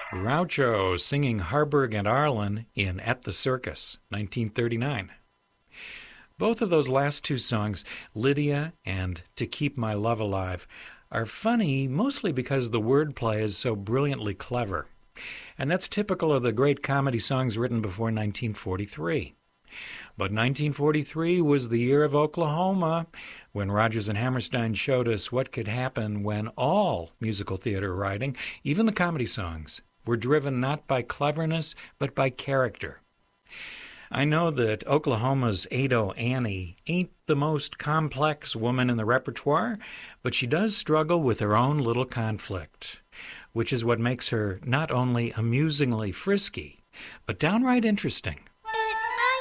Groucho singing Harburg and Arlen in At the Circus, 1939. Both of those last two songs, Lydia and To Keep My Love Alive, are funny mostly because the wordplay is so brilliantly clever. And that's typical of the great comedy songs written before 1943. But 1943 was the year of Oklahoma, when Rodgers and Hammerstein showed us what could happen when all musical theater writing, even the comedy songs, were driven not by cleverness, but by character. I know that Oklahoma's Ado Annie ain't the most complex woman in the repertoire, but she does struggle with her own little conflict, which is what makes her not only amusingly frisky, but downright interesting.